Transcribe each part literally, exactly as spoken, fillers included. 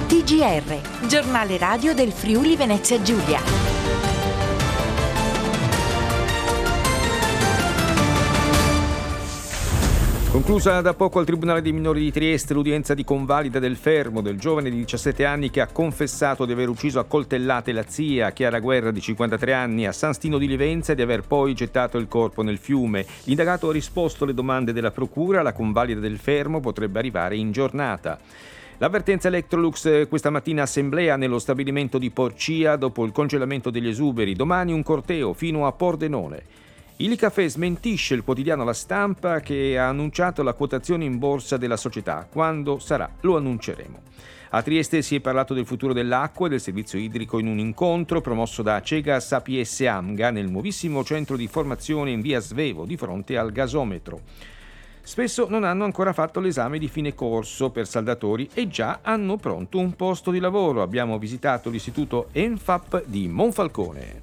T G R, giornale radio del Friuli Venezia Giulia. Conclusa da poco al Tribunale dei minori di Trieste l'udienza di convalida del fermo del giovane di diciassette anni che ha confessato di aver ucciso a coltellate la zia Chiara Guerra di cinquantatré anni a San Stino di Livenza e di aver poi gettato il corpo nel fiume. L'indagato ha risposto alle domande della procura, la convalida del fermo potrebbe arrivare in giornata. L'avvertenza Electrolux questa mattina assemblea nello stabilimento di Porcia dopo il congelamento degli esuberi. Domani un corteo fino a Pordenone. Il Caffè smentisce il quotidiano La Stampa che ha annunciato la quotazione in borsa della società. Quando sarà lo annunceremo. A Trieste si è parlato del futuro dell'acqua e del servizio idrico in un incontro promosso da Cega Sapies Amga nel nuovissimo centro di formazione in via Svevo di fronte al gasometro. Spesso non hanno ancora fatto l'esame di fine corso per saldatori e già hanno pronto un posto di lavoro. Abbiamo visitato l'istituto Enfap di Monfalcone.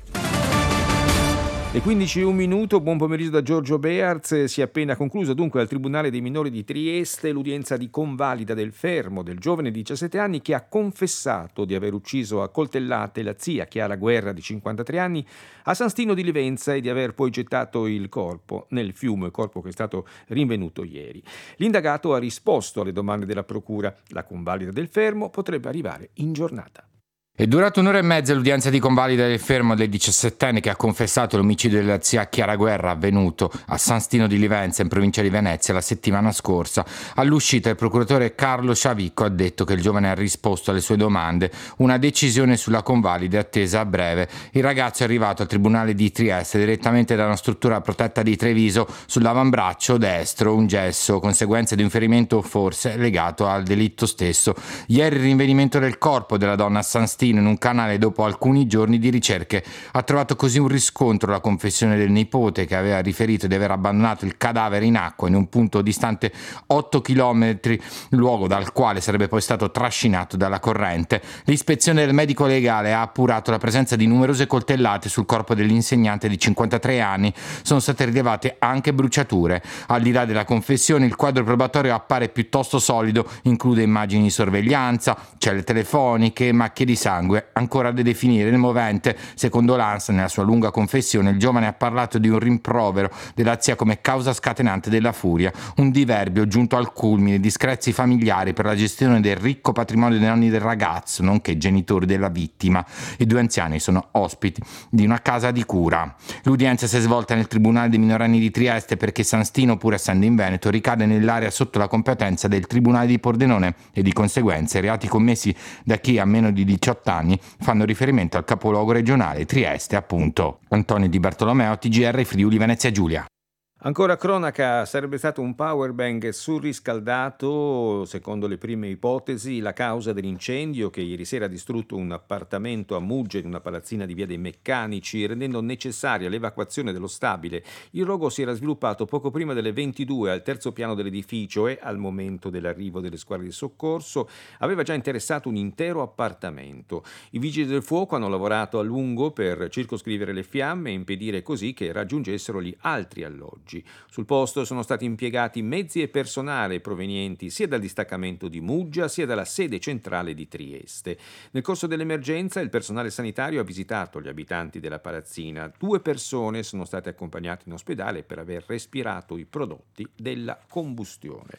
Le quindici e un minuto, buon pomeriggio da Giorgio Bearz. Si è appena concluso dunque al Tribunale dei minori di Trieste l'udienza di convalida del fermo del giovane di diciassette anni che ha confessato di aver ucciso a coltellate la zia Chiara Guerra di cinquantatré anni a San Stino di Livenza e di aver poi gettato il corpo nel fiume, corpo che è stato rinvenuto ieri. L'indagato ha risposto alle domande della procura. La convalida del fermo potrebbe arrivare in giornata. È durata un'ora e mezza l'udienza di convalida del fermo del diciassettenne che ha confessato l'omicidio della zia Chiara Guerra avvenuto a San Stino di Livenza in provincia di Venezia la settimana scorsa. All'uscita il procuratore Carlo Sciavicco ha detto che il giovane ha risposto alle sue domande. Una decisione sulla convalida è attesa a breve. Il ragazzo è arrivato al Tribunale di Trieste direttamente da una struttura protetta di Treviso sull'avambraccio destro, un gesso, conseguenza di un ferimento forse legato al delitto stesso. Ieri il rinvenimento del corpo della donna a San Stino in un canale dopo alcuni giorni di ricerche ha trovato così un riscontro la confessione del nipote che aveva riferito di aver abbandonato il cadavere in acqua in un punto distante otto chilometri, luogo dal quale sarebbe poi stato trascinato dalla corrente. L'ispezione del medico legale ha appurato la presenza di numerose coltellate sul corpo dell'insegnante di cinquantatré anni. Sono state rilevate anche bruciature. Al di là della confessione, il quadro probatorio appare piuttosto solido, include immagini di sorveglianza, celle telefoniche, macchie di sangue ancora da definire. Nel movente, secondo l'A N S, nella sua lunga confessione, il giovane ha parlato di un rimprovero della zia come causa scatenante della furia, un diverbio giunto al culmine di screzi familiari per la gestione del ricco patrimonio dei nonni del ragazzo, nonché genitori della vittima. I due anziani sono ospiti di una casa di cura. L'udienza si è svolta nel Tribunale dei minorenni di Trieste perché San Stino, pur essendo in Veneto, ricade nell'area sotto la competenza del Tribunale di Pordenone e di conseguenza i reati commessi da chi ha meno di diciotto anni fanno riferimento al capoluogo regionale Trieste, appunto. Antonio Di Bartolomeo, T G R Friuli Venezia Giulia. Ancora cronaca, sarebbe stato un powerbank surriscaldato, secondo le prime ipotesi, la causa dell'incendio che ieri sera ha distrutto un appartamento a Mugge in una palazzina di Via dei Meccanici, rendendo necessaria l'evacuazione dello stabile. Il rogo si era sviluppato poco prima delle ventidue al terzo piano dell'edificio e, al momento dell'arrivo delle squadre di soccorso, aveva già interessato un intero appartamento. I vigili del fuoco hanno lavorato a lungo per circoscrivere le fiamme e impedire così che raggiungessero gli altri alloggi. Sul posto sono stati impiegati mezzi e personale provenienti sia dal distaccamento di Muggia sia dalla sede centrale di Trieste. Nel corso dell'emergenza il personale sanitario ha visitato gli abitanti della palazzina. Due persone sono state accompagnate in ospedale per aver respirato i prodotti della combustione.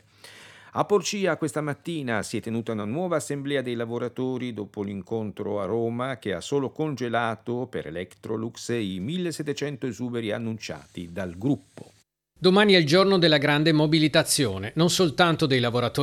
A Porcia questa mattina si è tenuta una nuova assemblea dei lavoratori dopo l'incontro a Roma che ha solo congelato per Electrolux i millesettecento esuberi annunciati dal gruppo. Domani è il giorno della grande mobilitazione, non soltanto dei lavoratori